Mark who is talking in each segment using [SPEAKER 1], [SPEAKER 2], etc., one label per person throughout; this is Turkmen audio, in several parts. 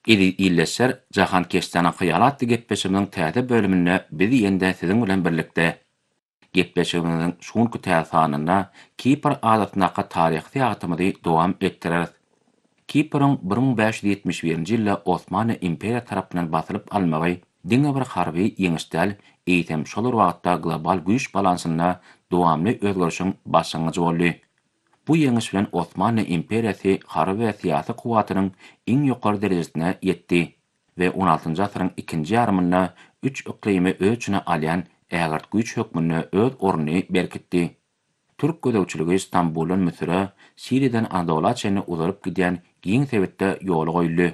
[SPEAKER 1] Idi illeşer jahan keştana hyýalat gepleşiginiň täze bölümine biz ýende siziň bilen birlikde gepleşigimiziň şuňky täsanyna Kipr adatynaqa taryhy ýatymyzy dowam etdireriz. Kiprň 1571-nji ýylda Osmanly imperiýa tarapyndan basylyp almagy diňe bir harby ýeňişdäl eýtem şol wagtda global güýç balansyna dowamly özgörüşiň başlangyjy boldy. Bu ýeňiş bilen Osmanly imperiýasy harby we syýasy kuwatynyň iň ýokary derejesine ýetdi we 16-njy asyryň ikinji ýarymynda 3 iklimi ölçüne alýan ägert güýç hökmüne öz ornuny berkitdi. Türk gödäwçiligi Istanbuldan Misre, Siriýadan Anadolaýa çenli uzaryp gidýän giň sebitde ýoly goýuldy.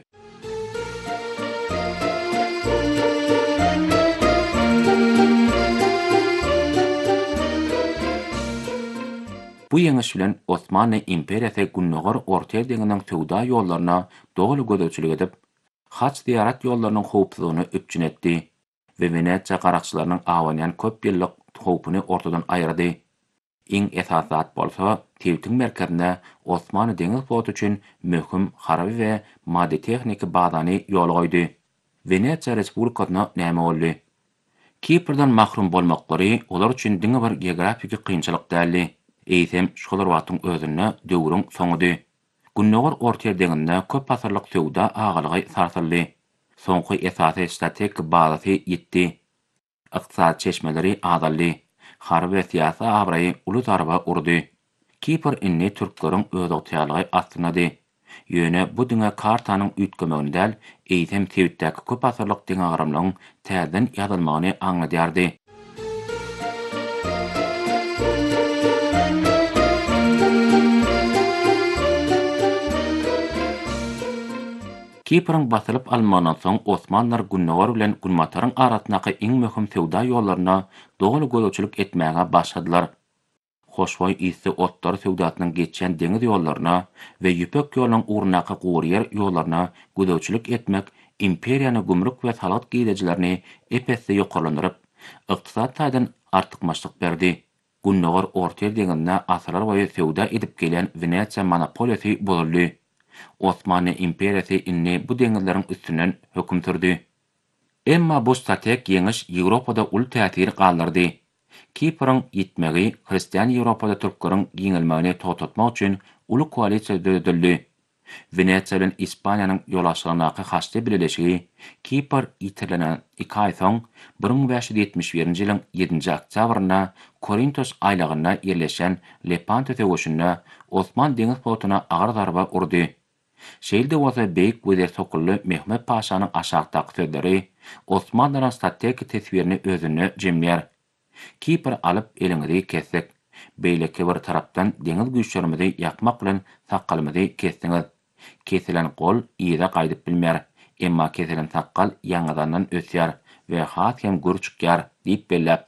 [SPEAKER 1] Bu ýeňiş bilen Osmanly imperiýasy Günnogar Orta deňiziň töwda ýollaryna dogly gödäwçilik edip, haç ziyarat ýollarynyň howpsuzlygyny öpçün etdi we Venesiýa garaççylarynyň awanýan köp ýyllyk howpuny ortadan aýyrdy. Iň esas zat bolsa, Tewtiň merkezinde Osmanly deňiz floty üçin möhüm harby we maddi texniki bazany ýol goýdy. Venesiýa respublikasyna näme boldy? Kiprdan mahrum bolmaklary olar üçin diňe bir geografik kynçylyk däldi. Eýsem şolar wagtyň özüne döwrüň soňudy. Günnogar Orta deňizinde köp asyrlyk töwda agalygy sarsyldy. Soňky esasy strategik bazasy ýetdi. Ykdysady çeşmeleri azaldy. Harby we syýasy abraýy uly zarba urdy. Kipr inni türkleriň öz ýalygy astynady. Ýöne bu diňe kartanyň üýtgemegindäl eýsem Tewitdäki köp asyrlyk diňe garamlaryň täzeden ýazylmagyny aňladýardy. Kiprň basylyp almandan soň Osmanlylar Günnogar bilen Günmataryň arasynaky iň möhüm töwda ýollaryna dogly gödäwçilik etmäge başladylar. Hoşboý ýysy otlar töwdasynyň geçen deňiz ýollaryna we ýüpek ýolunyň urnaky gowryer ýollaryna gödäwçilik etmek imperiýany gümrük we salat giýdejilerini epesde ýokarlandyryp, ykdysat taýdan artykmaçlyk berdi. Günnogar Orta deňizinde asyrlar boýy töwda edip gelen Venesiýa monopoliýasy bozuldy. Osmanly imperiýasy inni bu deňizleriň üstünden höküm sürdi. Emma bu strategik ýeňiş Ýewropada uly täsir galdyrdy. Kiprň ýitmegi Hristiýan Ýewropada türkleriň ýeňilmegini totatmak üçin uly koalisiýa düzüldi. Venesiýa bilen Ispaniýanyň ýolaşygynaky haçly birleşigi Kipr ýitirlenen 2 ay soň 1571-nji ýylyň 7-nji oktýabrynda Korintos aýlagyna ýerleşen Lepanto töwüşinde Osman deňiz flotyna agar zarba urdy. Şeýle bolsa beýik Güzer Sokully Mehmet Paşanyň aşagdaky sözleri Osmanlylaryň strategik tesbirini özüne jemler. Kipr alyp eliňizi kesdik. Beýleki bir tarapdan deňiz güýçlerimizi ýakmak bilen sakalymyzy kesdiňiz. Kesilen gol ýyza gaýdyp bilmer, emma kesilen sakal ýaňydan ösýär we hat hem gürçükýär diýip belläp